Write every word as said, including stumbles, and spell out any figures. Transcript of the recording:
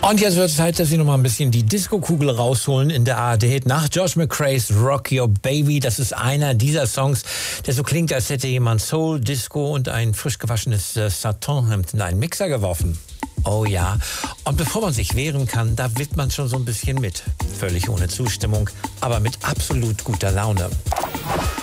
Und jetzt wird es Zeit, dass Sie noch mal ein bisschen die Disco-Kugel rausholen in der A R D. Nach Josh McRae's Rock Your Baby, das ist einer dieser Songs, der so klingt, als hätte jemand Soul, Disco und ein frisch gewaschenes äh, Satinhemd in einen Mixer geworfen. Oh ja, und bevor man sich wehren kann, da wippt man schon so ein bisschen mit. Völlig ohne Zustimmung, aber mit absolut guter Laune.